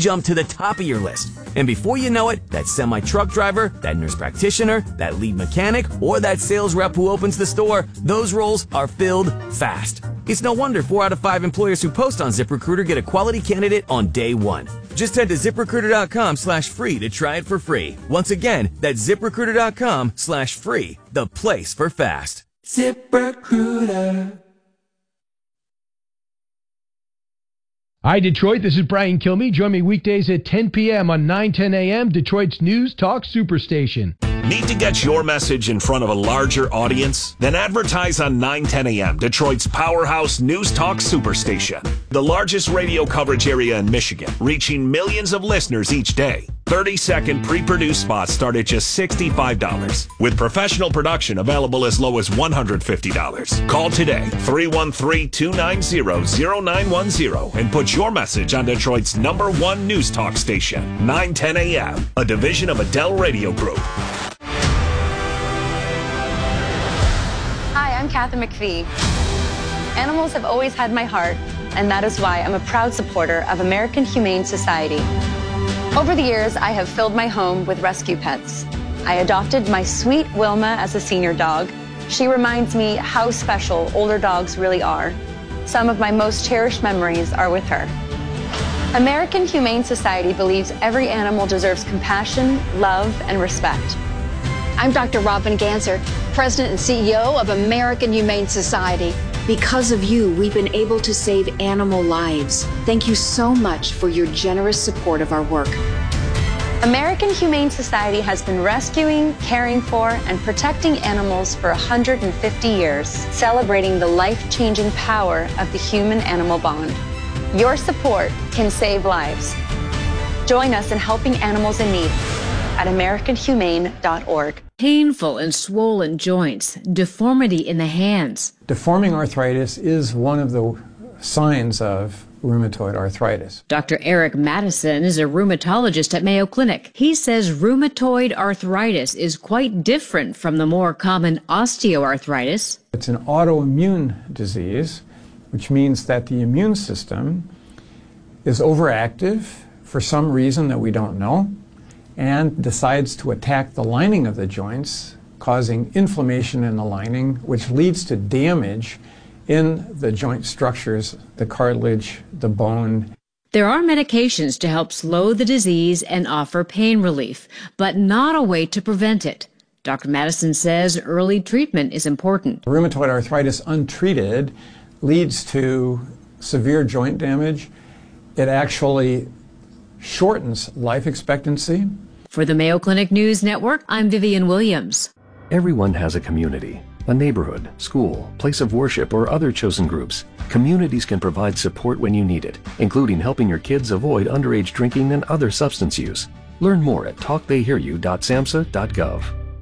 jump to the top of your list. And before you know it, that semi-truck driver, that nurse practitioner, that lead mechanic, or that sales rep who opens the store, those roles are filled fast. It's no wonder 4 out of 5 employers who post on ZipRecruiter get a quality candidate on day one. Just head to ZipRecruiter.com/free to try it for free. Once again, that's ZipRecruiter.com/free, the place for fast. ZipRecruiter. Hi, Detroit. This is Brian Kilmeade. Join me weekdays at 10 p.m. on 910 a.m., Detroit's News Talk Superstation. Need to get your message in front of a larger audience? Then advertise on 910 a.m., Detroit's powerhouse News Talk Superstation. The largest radio coverage area in Michigan, reaching millions of listeners each day. 30-second pre-produced spots start at just $65, with professional production available as low as $150. Call today, 313-290-0910, and put your message on Detroit's #1 News Talk station, 910 a.m., a division of Adele Radio Group. Hi, I'm Kathy McPhee. Animals have always had my heart, and that is why I'm a proud supporter of American Humane Society. Over the years, I have filled my home with rescue pets. I adopted my sweet Wilma as a senior dog. She reminds me how special older dogs really are. Some of my most cherished memories are with her. American Humane Society believes every animal deserves compassion, love, and respect. I'm Dr. Robin Ganser, President and CEO of American Humane Society. Because of you, we've been able to save animal lives. Thank you so much for your generous support of our work. American Humane Society has been rescuing, caring for, and protecting animals for 150 years, celebrating the life-changing power of the human-animal bond. Your support can save lives. Join us in helping animals in need at AmericanHumane.org. Painful and swollen joints, deformity in the hands. Deforming arthritis is one of the signs of rheumatoid arthritis. Dr. Eric Madison is a rheumatologist at Mayo Clinic. He says rheumatoid arthritis is quite different from the more common osteoarthritis. It's an autoimmune disease, which means that the immune system is overactive for some reason that we don't know, and decides to attack the lining of the joints, causing inflammation in the lining, which leads to damage in the joint structures, the cartilage, the bone. There are medications to help slow the disease and offer pain relief, but not a way to prevent it. Dr. Madison says early treatment is important. Rheumatoid arthritis untreated leads to severe joint damage. It actually shortens life expectancy. For the Mayo Clinic News Network, I'm Vivian Williams. Everyone has a community, a neighborhood, school, place of worship, or other chosen groups. Communities can provide support when you need it, including helping your kids avoid underage drinking and other substance use. Learn more at talktheyhearyou.samhsa.gov.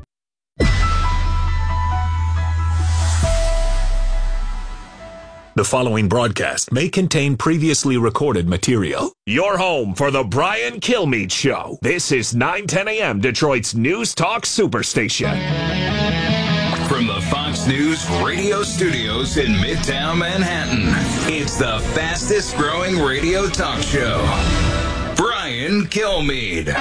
The following broadcast may contain previously recorded material. Your home for the Brian Kilmeade Show. This is 910 a.m. Detroit's News Talk Superstation. From the Fox News radio studios in Midtown Manhattan, it's the fastest growing radio talk show. Brian Kilmeade.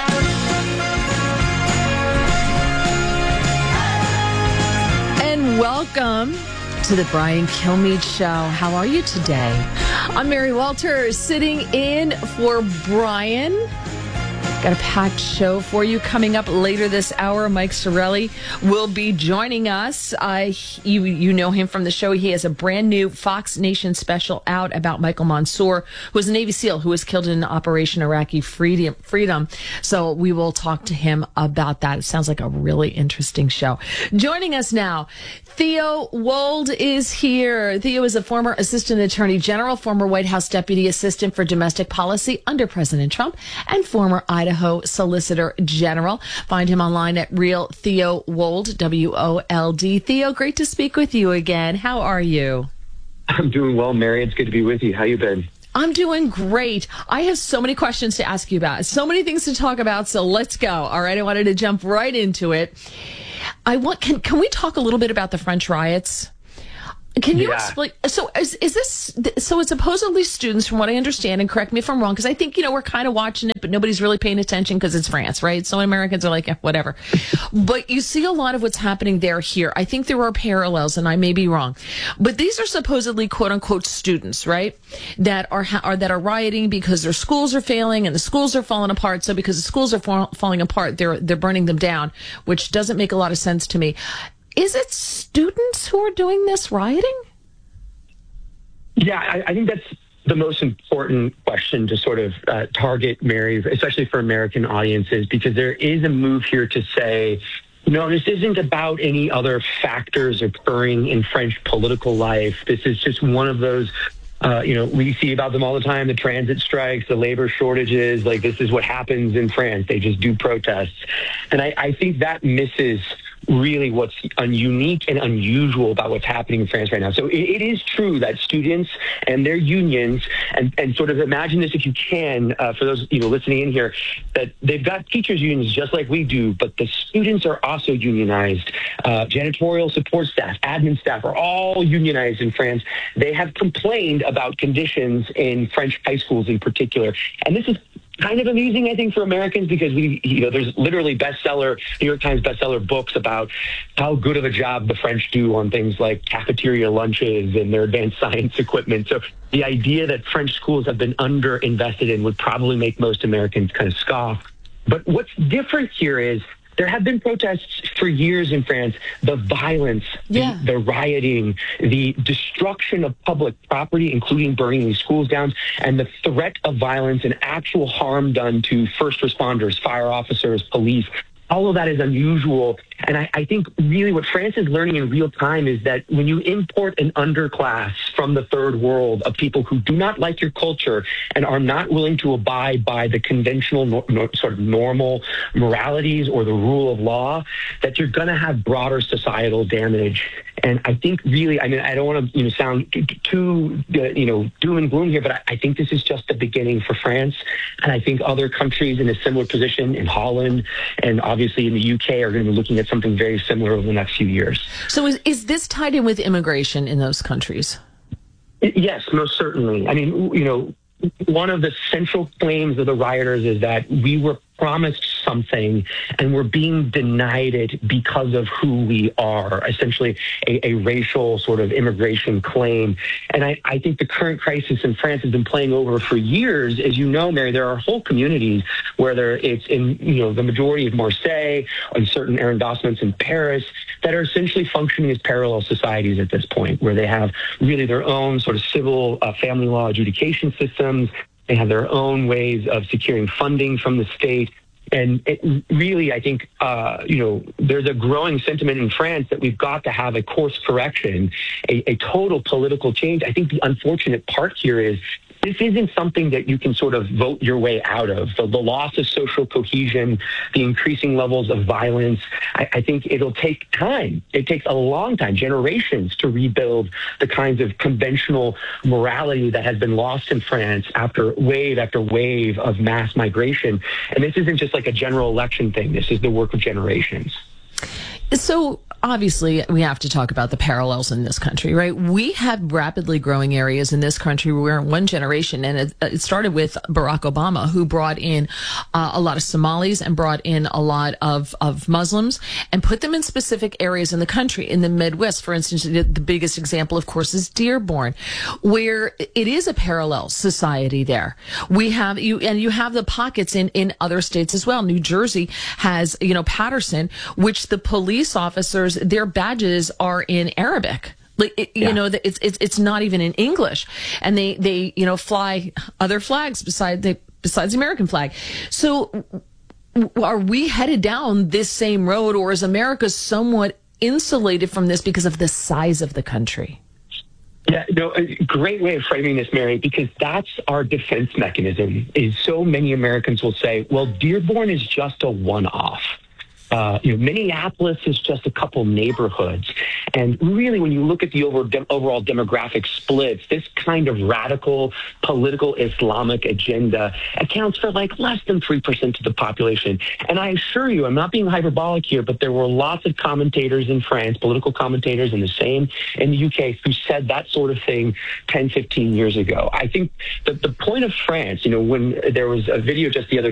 And welcome to the Brian Kilmeade Show. How are you today? I'm Mary Walters, sitting in for Brian. Got a packed show for you coming up later this hour. Mike Sorelli will be joining us. You know him from the show. He has a brand new Fox Nation special out about Michael Mansour, who was a Navy SEAL who was killed in Operation Iraqi Freedom. So we will talk to him about that. It sounds like a really interesting show. Joining us now, Theo Wold is here. Theo is a former Assistant Attorney General, former White House Deputy Assistant for Domestic Policy under President Trump, and former Idaho Solicitor General. Find him online at Real Theo Wold, W-O-L-D. Theo, great to speak with you again. How are you? I'm doing well, Mary. It's good to be with you. How you been? I'm doing great. I have so many questions to ask you about, so many things to talk about, so let's go. All right, I wanted to jump right into it. Can we talk a little bit about the French riots? Can you explain? So is this? So it's supposedly students, from what I understand, and correct me if I'm wrong, because I think we're kind of watching it, but nobody's really paying attention because it's France, right? So Americans are like, whatever. But you see a lot of what's happening there here. I think there are parallels, and I may be wrong, but these are supposedly quote unquote students, right? That are rioting because their schools are failing and the schools are falling apart. So because the schools are falling apart, they're burning them down, which doesn't make a lot of sense to me. Is it students who are doing this rioting? Yeah, I think that's the most important question to sort of target, Mary, especially for American audiences, because there is a move here to say, this isn't about any other factors occurring in French political life. This is just one of those, we see about them all the time, the transit strikes, the labor shortages. Like, this is what happens in France. They just do protests. And I think that misses really what's unique and unusual about what's happening in France right now. So it is true that students and their unions, and sort of imagine this if you can, for those listening in here, that they've got teachers unions just like we do, but the students are also unionized. Janitorial support staff, admin staff are all unionized in France. They have complained about conditions in French high schools in particular. And this is kind of amusing, I think, for Americans, because there's literally New York Times bestseller books about how good of a job the French do on things like cafeteria lunches and their advanced science equipment. So the idea that French schools have been underinvested in would probably make most Americans kind of scoff. But what's different here is there have been protests for years in France. The violence, the rioting, the destruction of public property, including burning these schools down, and the threat of violence and actual harm done to first responders, fire officers, police. All of that is unusual. And I think really what France is learning in real time is that when you import an underclass from the third world of people who do not like your culture and are not willing to abide by the conventional sort of normal moralities or the rule of law, that you're going to have broader societal damage. And I think really, I don't want to sound too doom and gloom here, but I think this is just the beginning for France. And I think other countries in a similar position, in Holland and obviously in the UK, are going to be looking at something very similar over the next few years. So is this tied in with immigration in those countries? Yes, most certainly. I mean, one of the central claims of the rioters is that we were promised something and we're being denied it because of who we are, essentially a racial sort of immigration claim. And I think the current crisis in France has been playing over for years. As you know, Mary, there are whole communities, whether it's in the majority of Marseille and certain arrondissements in Paris, that are essentially functioning as parallel societies at this point, where they have really their own sort of civil family law adjudication systems. They have their own ways of securing funding from the state. And it really, I think, there's a growing sentiment in France that we've got to have a course correction, a total political change. I think the unfortunate part here is this isn't something that you can sort of vote your way out of. The loss of social cohesion, the increasing levels of violence, I think it'll take time. It takes a long time, generations, to rebuild the kinds of conventional morality that has been lost in France after wave of mass migration. And this isn't just like a general election thing. This is the work of generations. So obviously, we have to talk about the parallels in this country, right? We have rapidly growing areas in this country where we're in one generation, and it started with Barack Obama, who brought in a lot of Somalis and brought in a lot of Muslims and put them in specific areas in the country, in the Midwest. For instance, the biggest example, of course, is Dearborn, where it is a parallel society there. We have you have the pockets in other states as well. New Jersey has, Patterson, which the police officers, their badges are in Arabic. It's not even in English, and they fly other flags besides the American flag. So are we headed down this same road, or is America somewhat insulated from this because of the size of the country? Yeah, a great way of framing this, Mary, because that's our defense mechanism. Is so many Americans will say, well, Dearborn is just a one-off. Minneapolis is just a couple neighborhoods. And really, when you look at the overall demographic splits, this kind of radical political Islamic agenda accounts for like less than 3% of the population. And I assure you, I'm not being hyperbolic here, but there were lots of commentators in France, political commentators, and the same in the UK, who said that sort of thing 10, 15 years ago. I think that the point of France, when there was a video just the other